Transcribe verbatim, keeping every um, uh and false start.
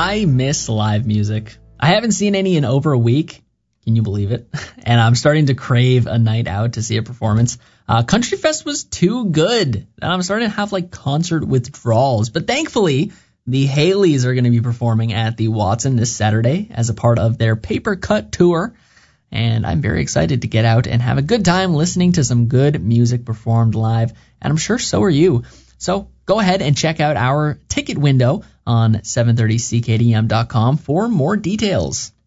I miss live music. I haven't seen any in over a week. Can you believe it? And I'm starting to crave a night out to see a performance. Uh, Country Fest was too good, and I'm starting to have like concert withdrawals. But thankfully, the Haleys are going to be performing at the Watson this Saturday as a part of their Paper Cut Tour. And I'm very excited to get out and have a good time listening to some good music performed live. And I'm sure so are you. So go ahead and check out our ticket window on seven thirty C K D M dot com for more details.